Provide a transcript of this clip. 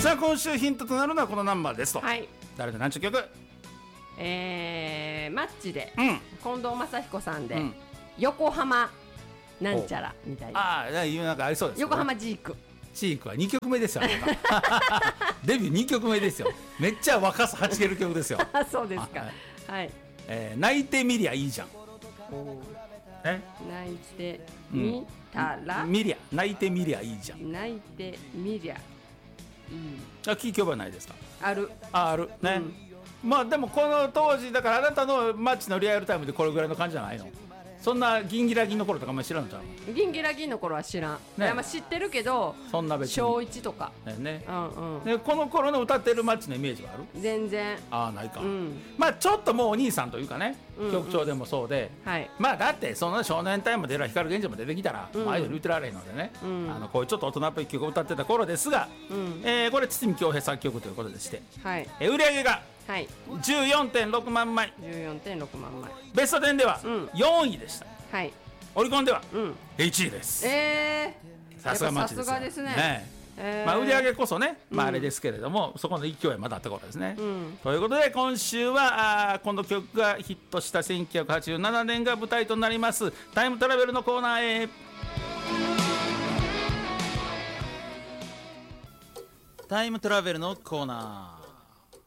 さあ今週ヒントとなるのはこのナンバーですと。 はい。 誰で何ちゅう曲？ マッチで、 うん近藤正彦さんで、 うん横浜なんちゃらみたいな。 ああなんかありそうです、ね、 横浜ジーク。 チークは2曲目ですよ。あなたデビュー2曲目ですよ。めっちゃ若さはちける曲ですよ。 あ、そうですか。 ははい。 泣いてみりゃいいじゃん。 泣いてみたら、 泣いてみりゃいいじゃん。 泣いてみりゃいい。 聞き覚えないですか？ ある。 あるね、まあでもこの当時だからあなたのマッチのリアルタイムでこれぐらいの感じじゃないの？そんなギンギラギンの頃とかあんまり知らんのちゃうの？ ギンギラギンの頃は知らん、 ね、 まあ、知ってるけどそんな別に小1とかね、 うんうん、 でこの頃の歌ってるマッチのイメージはある？ 全然ないか、 うん、 まあちょっともうお兄さんというかね、 うんうん、 曲調でもそうで、 はい、 まあだってその少年隊も出る光源氏も出てきたら、アイドル言ってられへんのでね、こういうちょっと大人っぽい曲を歌ってた頃ですが、これ堤恭平作曲ということでして、 はい、 売り上げがはい、 14.6 万枚、 14.6 万枚、ベスト10では4位でした、 はい、 オリコンでは1位です。さすがマッチですよ。 さすがですね。 まあ売り上げこそね、まああれですけれども、そこの勢いはまだあった頃ですね、ということで今週はこの曲がヒットした1987年が舞台となりますタイムトラベルのコーナーへ。タイムトラベルのコーナー。